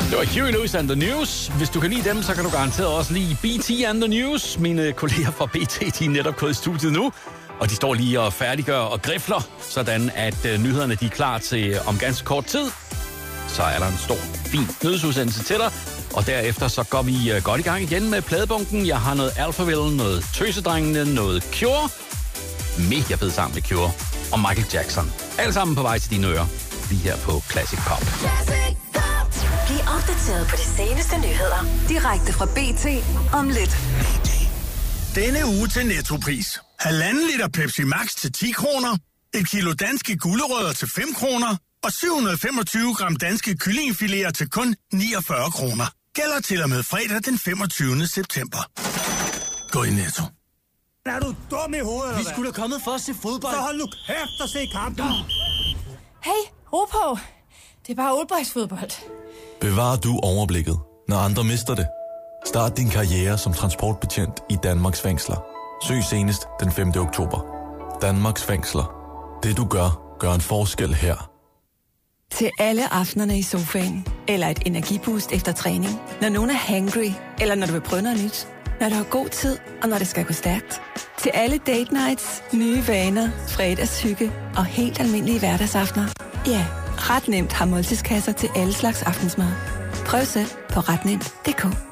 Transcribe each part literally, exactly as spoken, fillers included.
Det var Huey Lewis and the News. Hvis du kan lide dem, så kan du garanteret også lide B T and the News. Mine kolleger fra B T, de er netop gået i studiet nu, og de står lige og færdiggør og grifler, sådan at uh, nyhederne de er klar til uh, om ganske kort tid. Så er der en stor, fin nyhedsudsendelse til dig, og derefter så går vi uh, godt i gang igen med pladebunken. Jeg har noget Alphaville, noget Tøsedrengene, noget Cure, mega fed sammen med Cure, og Michael Jackson. Alt sammen på vej til dine ører, lige her på Classic Pop. Bliv opdateret på de seneste nyheder direkte fra B T om lidt. Denne uge til Nettopris. Halvanden liter Pepsi Max til ti kroner. Et kilo danske gulerødder til fem kroner. Og syv hundrede og femogtyve gram danske kyllingefiléer til kun niogfyrre kroner. Gælder til og med fredag den femogtyvende september. Gå i Netto. Er du dum i hovedet? Vi skulle da kommet for at se fodbold. Så hold nu kæft og se kampen. Hey, ro på. Det er bare oldboysfodbold. Bevar du overblikket, når andre mister det. Start din karriere som transportbetjent i Danmarks fængsler. Søg senest den femte oktober. Danmarks fængsler. Det du gør, gør en forskel her. Til alle aftenerne i sofaen, eller et energiboost efter træning. Når nogen er hangry, eller når du vil prøve noget nyt. Når du har god tid, og når det skal gå stærkt. Til alle date nights, nye vaner, fredagshygge og helt almindelige hverdagsaftener. Ja, ret nemt har måltidskasser til alle slags aftensmad. Prøv selv på ret nemt punktum d k.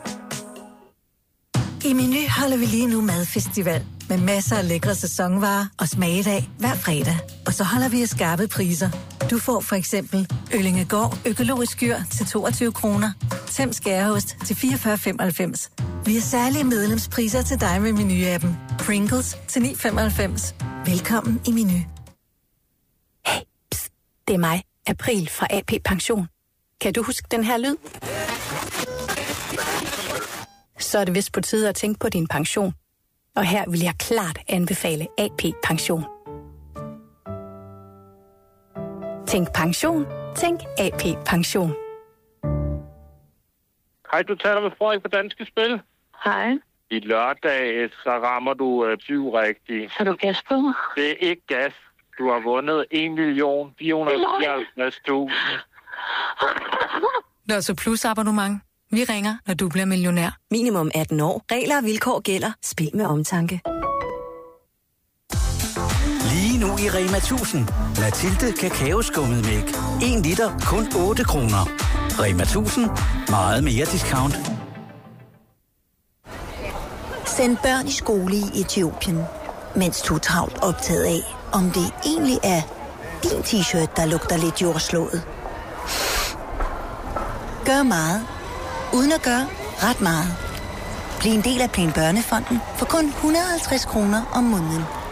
I Meny holder vi lige nu madfestival med masser af lækre sæsonvarer og smagedag hver fredag. Og så holder vi af skarpe priser. Du får for eksempel Øllingegård økologisk skyr til toogtyve kroner, Tem skæreost til fireogfyrre femoghalvfems. Vi har særlige medlemspriser til dig med Meny-appen. Pringles til ni femoghalvfems. Velkommen i Meny. Hey, pst, det er mig, April fra A P Pension. Kan du huske den her lyd? Så er det vist på tide at tænke på din pension. Og her vil jeg klart anbefale A P Pension. Tænk pension. Tænk A P Pension. Hej, du taler med Frederik på Danske Spil. Hej. I lørdag, så rammer du øh, syv rigtigt. Har du gas på mig? Det er ikke gas. Du har vundet en million fire hundrede og fireoghalvtreds tusind. Lås Plus abonnement. Vi ringer, når du bliver millionær. Minimum atten år. Regler og vilkår gælder. Spil med omtanke. Lige nu i Rema tusind. Mathilde kakaoskummetmælk. en liter, kun otte kroner. Rema tusind. Meget mere discount. Send børn i skole i Etiopien, mens du er travlt optaget af, om det egentlig er din t-shirt, der lugter lidt jordslået. Gør meget, uden at gøre ret meget. Bliv en del af Plan Børnefonden for kun et hundrede og halvtreds kroner om måneden.